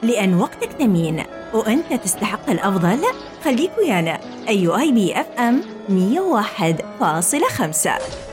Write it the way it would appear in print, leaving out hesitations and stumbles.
لأن وقتك ثمين وأنت تستحق الأفضل. خليك ويانا. أيو آي بي FM 101.5.